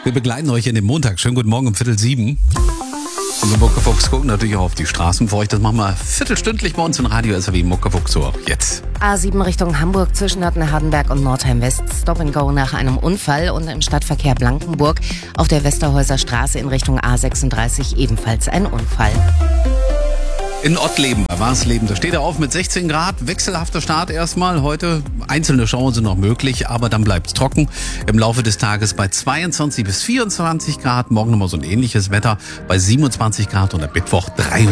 Wir begleiten euch in den Montag. Schönen guten Morgen um 6:45. Und wir Muckefuchs gucken natürlich auch auf die Straßen für euch. Das machen wir viertelstündlich bei uns im Radio SAW Muckefuchs, so auch jetzt. A7 Richtung Hamburg zwischen Nottenhardenberg und Nordheim West. Stop and Go nach einem Unfall und im Stadtverkehr Blankenburg auf der Westerhäuser Straße in Richtung A36 ebenfalls ein Unfall. In Ottleben, bei Warsleben, da steht er auf mit 16 Grad. Wechselhafter Start erstmal. Heute einzelne Schauer sind noch möglich, aber dann bleibt es trocken. Im Laufe des Tages bei 22 bis 24 Grad. Morgen nochmal so ein ähnliches Wetter bei 27 Grad und am Mittwoch 23.